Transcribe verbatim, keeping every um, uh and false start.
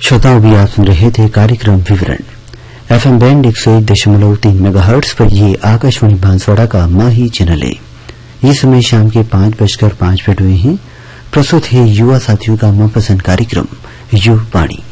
श्रोताओं भी आप सुन रहे थे कार्यक्रम विवरण एफएम बैंड एक सौ एक दशमलव तीन मेगाहर्ट्ज पर। ये आकाशवाणी बांसवाड़ा का माही चैनल है। ये समय शाम के पांच बजकर पांच मिनट हुए हैं। प्रस्तुत है युवा साथियों का मनपसंद कार्यक्रम युवा वाणी।